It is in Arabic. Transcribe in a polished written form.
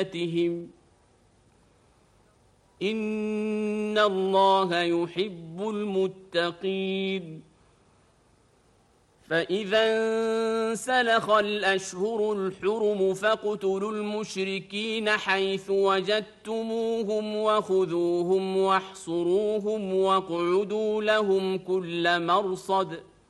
إن الله يحب المتقين. فإذا انسلخ الأشهر الحرم فاقتلوا المشركين حيث وجدتموهم وخذوهم واحصروهم واقعدوا لهم كل مرصد